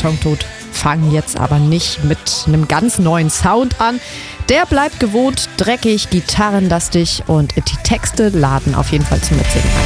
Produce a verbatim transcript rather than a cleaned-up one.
Betontod fangen jetzt aber nicht mit einem ganz neuen Sound an. Der bleibt gewohnt, dreckig, gitarrenlastig und die Texte laden auf jeden Fall zum Mitsingen ein.